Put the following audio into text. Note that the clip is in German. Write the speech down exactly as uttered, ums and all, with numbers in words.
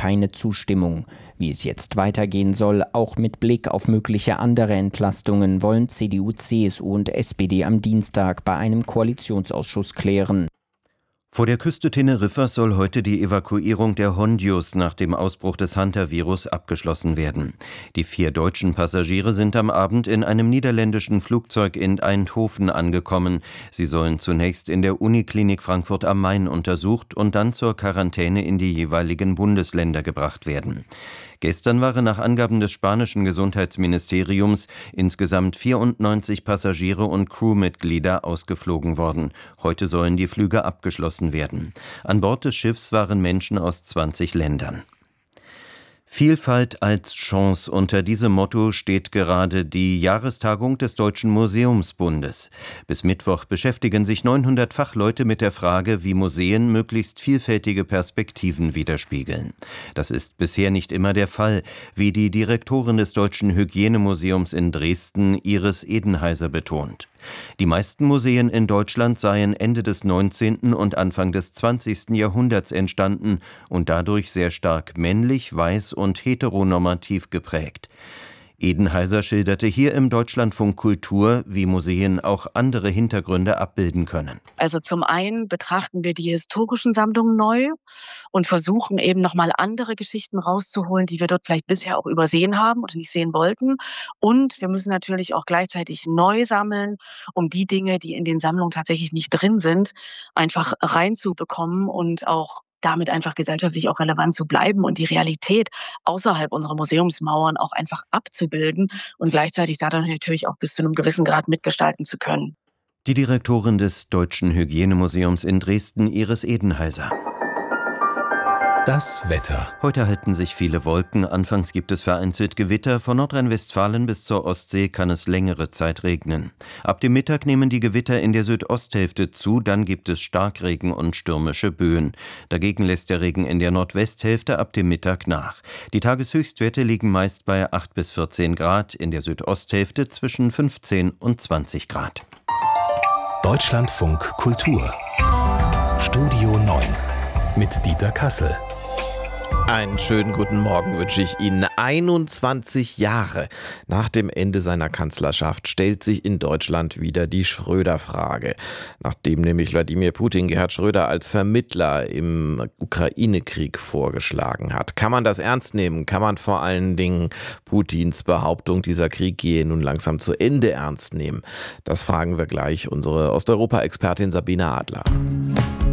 keine Zustimmung. Wie es jetzt weitergehen soll, auch mit Blick auf mögliche andere Entlastungen, wollen C D U, C S U und S P D am Dienstag bei einem Koalitionsausschuss klären. Vor der Küste Teneriffas soll heute die Evakuierung der Hondios nach dem Ausbruch des Hunter-Virus abgeschlossen werden. Die vier deutschen Passagiere sind am Abend in einem niederländischen Flugzeug in Eindhoven angekommen. Sie sollen zunächst in der Uniklinik Frankfurt am Main untersucht und dann zur Quarantäne in die jeweiligen Bundesländer gebracht werden. Gestern waren nach Angaben des spanischen Gesundheitsministeriums insgesamt vierundneunzig Passagiere und Crewmitglieder ausgeflogen worden. Heute sollen die Flüge abgeschlossen werden. An Bord des Schiffs waren Menschen aus zwanzig Ländern. Vielfalt als Chance. Unter diesem Motto steht gerade die Jahrestagung des Deutschen Museumsbundes. Bis Mittwoch beschäftigen sich neunhundert Fachleute mit der Frage, wie Museen möglichst vielfältige Perspektiven widerspiegeln. Das ist bisher nicht immer der Fall, wie die Direktorin des Deutschen Hygienemuseums in Dresden, Iris Edenheiser, betont. Die meisten Museen in Deutschland seien Ende des neunzehnten und Anfang des zwanzigsten Jahrhunderts entstanden und dadurch sehr stark männlich, weiß und heteronormativ geprägt. Edenheiser schilderte hier im Deutschlandfunk Kultur, wie Museen auch andere Hintergründe abbilden können. Also zum einen betrachten wir die historischen Sammlungen neu und versuchen eben nochmal andere Geschichten rauszuholen, die wir dort vielleicht bisher auch übersehen haben oder nicht sehen wollten. Und wir müssen natürlich auch gleichzeitig neu sammeln, um die Dinge, die in den Sammlungen tatsächlich nicht drin sind, einfach reinzubekommen und auch damit einfach gesellschaftlich auch relevant zu bleiben und die Realität außerhalb unserer Museumsmauern auch einfach abzubilden und gleichzeitig dadurch natürlich auch bis zu einem gewissen Grad mitgestalten zu können. Die Direktorin des Deutschen Hygienemuseums in Dresden, Iris Edenheiser. Das Wetter. Heute halten sich viele Wolken. Anfangs gibt es vereinzelt Gewitter. Von Nordrhein-Westfalen bis zur Ostsee kann es längere Zeit regnen. Ab dem Mittag nehmen die Gewitter in der Südosthälfte zu. Dann gibt es Starkregen und stürmische Böen. Dagegen lässt der Regen in der Nordwesthälfte ab dem Mittag nach. Die Tageshöchstwerte liegen meist bei acht bis vierzehn Grad. In der Südosthälfte zwischen fünfzehn und zwanzig Grad. Deutschlandfunk Kultur. Studio neun mit Dieter Kassel. Einen schönen guten Morgen wünsche ich Ihnen. einundzwanzig Jahre nach dem Ende seiner Kanzlerschaft stellt sich in Deutschland wieder die Schröder-Frage. Nachdem nämlich Wladimir Putin Gerhard Schröder als Vermittler im Ukraine-Krieg vorgeschlagen hat. Kann man das ernst nehmen? Kann man vor allen Dingen Putins Behauptung, dieser Krieg gehe nun langsam zu Ende, ernst nehmen? Das fragen wir gleich unsere Osteuropa-Expertin Sabine Adler.